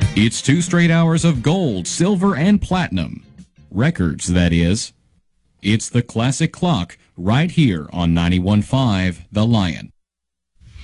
It's 2 straight hours of gold, silver, and platinum. Records, that is. It's the classic clock right here on 91.5 The Lion.